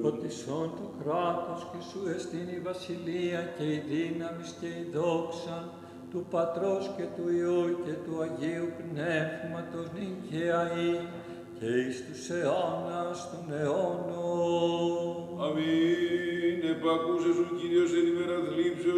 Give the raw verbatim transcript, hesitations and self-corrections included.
Φωτισόν το κράτος και σου εστίν η βασιλεία και η δύναμη και η δόξα του Πατρός και του Υιού και του Αγίου Πνεύματος νυν και αεί και εις τους αιώνας των αιώνων. Αμήν. Επακούσες ο Κύριος εν ημέρα θλίψεως